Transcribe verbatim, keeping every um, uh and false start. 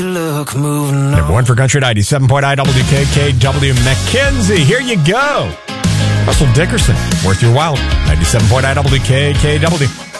Look, moving on. Number one for Country ninety-seven point nine W K K W Mackenzie. Here you go. Russell Dickerson, Worth Your While, ninety-seven point nine W K K W.